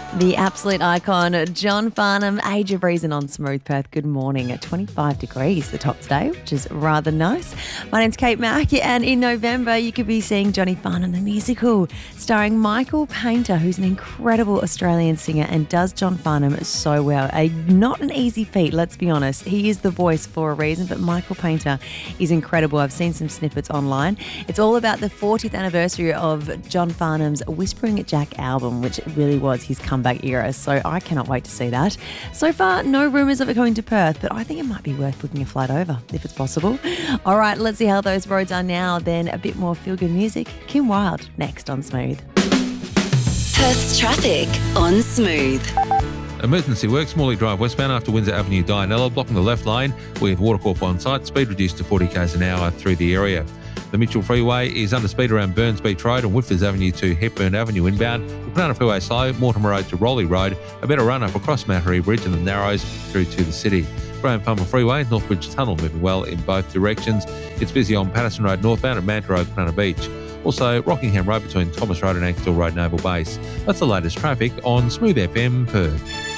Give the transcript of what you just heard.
The absolute icon, John Farnham, Age of Reason on Smooth Perth. Good morning at 25 degrees, the top today, which is rather nice. My name's Kate Mack, and in November you could be seeing Johnny Farnham, the musical, starring Michael Painter, who's an incredible Australian singer and does John Farnham so well. Not an easy feat, let's be honest. He is the voice for a reason, but Michael Painter is incredible. I've seen some snippets online. It's all about the 40th anniversary of John Farnham's Whispering Jack album, which really was his comeback era, so I cannot wait to see that. So far, no rumours of it going to Perth, but I think it might be worth booking a flight over if it's possible. All right, let's see how those roads are now, then a bit more feel-good music. Kim Wilde next on Smooth. Perth's traffic on Smooth. Emergency works, Morley Drive westbound after Windsor Avenue Dianella, blocking the left lane with Watercorp on site, speed reduced to 40 k's an hour through the area. The Mitchell Freeway is under speed around Burns Beach Road and Whitford Avenue to Hepburn Avenue inbound. The Banana Freeway slow, Mortimer Road to Rowley Road, a better run up across Mattery Bridge and the Narrows through to the city. Graham Palmer Freeway, Northbridge Tunnel moving well in both directions. It's busy on Patterson Road northbound at Manta Road, Banana Beach. Also, Rockingham Road between Thomas Road and Ankersville Road, Naval Base. That's the latest traffic on Smooth FM Perth.